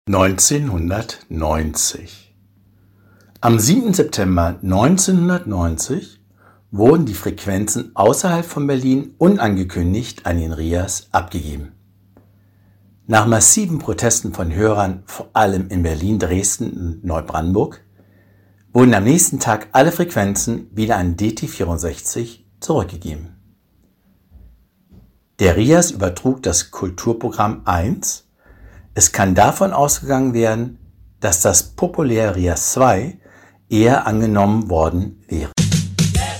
1990. Am 7. September 1990 wurden die Frequenzen außerhalb von Berlin unangekündigt an den RIAS abgegeben. Nach massiven Protesten von Hörern, vor allem in Berlin, Dresden und Neubrandenburg, wurden am nächsten Tag alle Frequenzen wieder an DT64 zurückgegeben. Der RIAS übertrug das Kulturprogramm 1. Es kann davon ausgegangen werden, dass das populäre RIAS 2 eher angenommen worden wäre.